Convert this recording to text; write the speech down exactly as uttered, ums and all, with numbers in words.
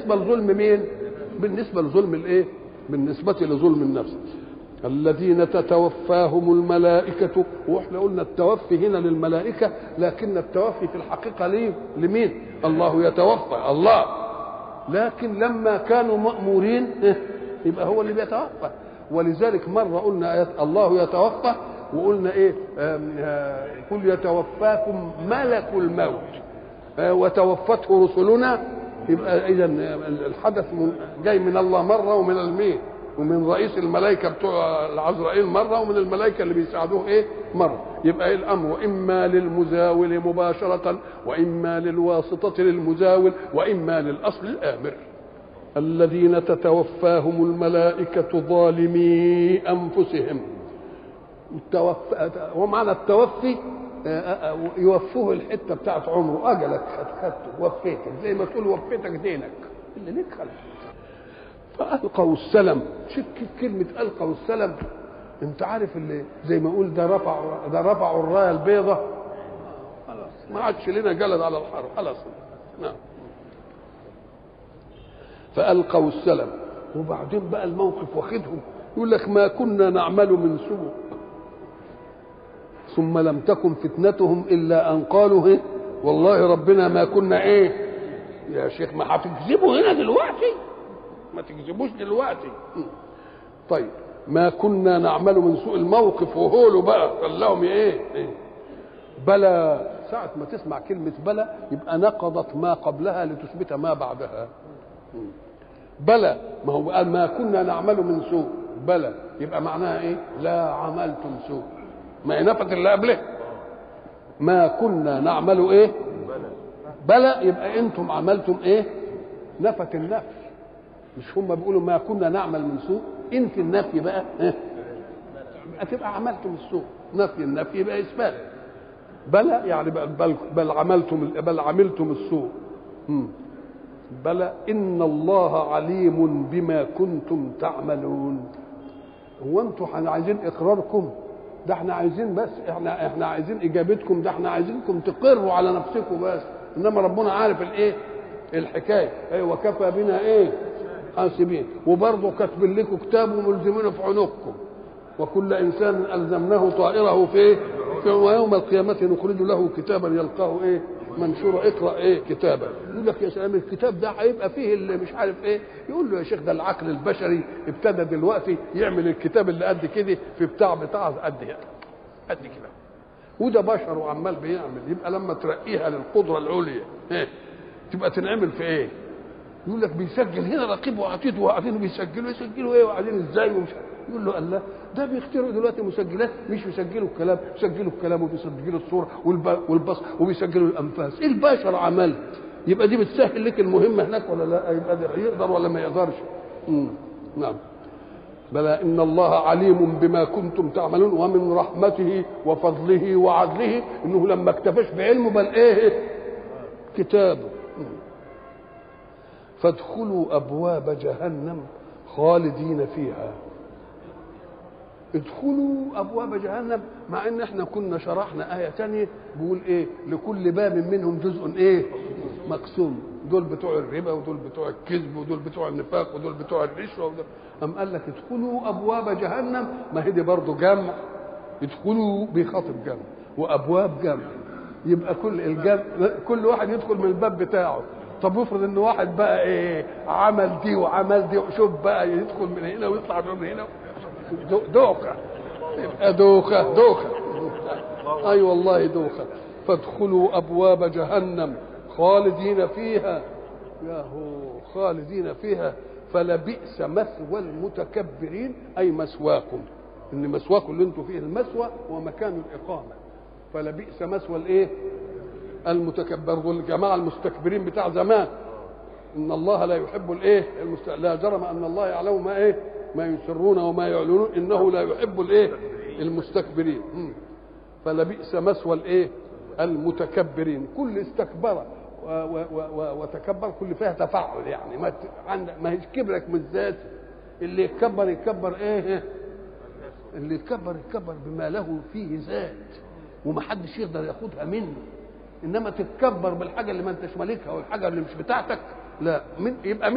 بالنسبه لظلم مين؟ بالنسبه لظلم الايه؟ بالنسبه لظلم النفس. الذين تتوفاهم الملائكة، واحنا قلنا التوفي هنا للملائكة، لكن التوفي في الحقيقة ليه؟ لمين؟ الله يتوفى الله، لكن لما كانوا مأمورين يبقى هو اللي بيتوفى. ولذلك مرة قلنا آيات الله يتوفى، وقلنا ايه؟ قل يتوفاكم ملك الموت وتوفته رسلنا. يبقى اذا الحدث جاي من الله مرة، ومن المين؟ ومن رئيس الملائكة بتوع العزرائيل مرة، ومن الملائكة اللي بيساعدوه ايه؟ مرة. يبقى ايه الامر؟ اما للمزاول مباشرة، واما للواسطة للمزاول، واما للاصل الامر. الذين تتوفاهم الملائكة ظالمي انفسهم. التوفى ومعنى التوفي يوفوه الحتة بتاعت عمره، اجلك خدته وفيتك، زي ما تقول وفيتك دينك اللي ليك خلق. فألقوا السلم. شوف كلمة ألقوا السلم، أنت عارف اللي زي ما أقول ده رفع ده رفعوا الراية البيضاء، خلاص ما عادش لنا جلد على الحرب، خلاص. نعم. فألقوا السلم. وبعدين بقى الموقف واخدهم، يقول لك ما كنا نعمل من سوء ثم لم تكن فتنتهم إلا أن قالوا ايه والله ربنا ما كنا ايه. يا شيخ ما هتكذبوا هنا دلوقتي، ما تكذبوش دلوقتي. طيب ما كنا نعمل من سوء، الموقف وهوله بقى خلاهم ايه؟ إيه؟ بلى. ساعة ما تسمع كلمة بلى يبقى نقضت ما قبلها لتثبت ما بعدها. بلى، ما هو قال ما كنا نعمل من سوء، بلى يبقى معناها ايه؟ لا عملتم سوء، ما نفت اللي قبله. ما كنا نعمل ايه؟ بلى يبقى انتم عملتم ايه؟ نفت النفي. مش هم بيقولوا ما كنا نعمل من سوء، انت النفي بقى اه؟ هتبقى عملتم السوء، نفي النفي يبقى اثبات. بلى يعني بل, بل عملتم بل عملتم السوء. مم. بلى ان الله عليم بما كنتم تعملون. هو انتوا عايزين اقراركم؟ ده احنا عايزين بس احنا احنا عايزين اجابتكم، ده احنا عايزينكم تقروا على نفسكم بس، انما ربنا عارف الايه؟ الحكايه. ايه وكفى بنا ايه؟ حاسبين. وبرضه كاتبين لكم كتاب وملزمين في عنقكم، وكل انسان الزمناه طائره في في ويوم القيامه نخرج له كتابا يلقاه ايه؟ منشور. اقرا ايه كتابا. يقول لك يا سلام الكتاب ده هيبقى فيه اللي مش عارف ايه. يقول له يا شيخ ده العقل البشري ابتدى دلوقتي يعمل الكتاب اللي قد كده في بتاع بتاع قد كده قد كده، وده بشر وعمال بيعمل. يبقى لما ترقيها للقدره العليا ايه؟ تبقى تنعمل في ايه؟ يقول لك بيسجل هنا رقيب وعتيد وقاعدين بيسجلوا. يسجلوا ايه وقاعدين ازاي ومش؟ يقول له الله ده بيخترعوا دلوقتي مسجلات، مش بيسجلوا الكلام، بيسجلوا الكلام وبيسجلوا الصوره والبصر وبيسجلوا الانفاس. ايه البشر عملت؟ يبقى دي بتسهل لك المهمه هناك ولا لا؟ يبقى ده يقدر ولا ما يقدرش؟ امم نعم. بلى ان الله عليم بما كنتم تعملون ومن رحمته وفضله وعدله انه لما اكتفاش بعلمه بل ايه؟ كتابه. فادخلوا ابواب جهنم خالدين فيها. ادخلوا ابواب جهنم، مع ان احنا كنا شرحنا ايه ثانيه بيقول ايه؟ لكل باب منهم جزء ايه؟ مقسوم. دول بتوع الربا ودول بتوع الكذب ودول بتوع النفاق ودول بتوع الرشوه ودول. ام قال لك ادخلوا ابواب جهنم، ما هي دي برضه جمع. ادخلوا بيخاطب جمع وابواب جمع، يبقى كل الجمع كل واحد يدخل من الباب بتاعه. طب افرض ان واحد بقى ايه عمل دي وعمل دي، شوف بقى يدخل من هنا ويطلع من هنا، دوخه. يبقى دوخه دوخه اي أيوة والله دوخه. فادخلوا ابواب جهنم خالدين فيها، يا هو خالدين فيها فلبئس مثوى المتكبرين. اي مسواكم، ان مسواكم اللي انتم فيه المسوى ومكان الاقامه. فلبئس مثوى الايه؟ المتكبر. والجماعه المستكبرين بتاع زمان، ان الله لا يحب الايه؟ المست... لا جرم ان الله يعلم ما ايه؟ ما يسرون وما يعلنون انه لا يحب الايه؟ المستكبرين. مم. فلبئس مثوى الايه؟ المتكبرين. كل استكبر و... و... و... وتكبر كل فيها تفاعل، يعني ما عند ما هيش كبرك من ذات. اللي يتكبر يتكبر ايه؟ اللي يتكبر يتكبر بما له فيه ذات ومحدش يقدر ياخدها منه. انما تتكبر بالحاجه اللي ما انتش مالكها والحاجه اللي مش بتاعتك لا. من يبقى من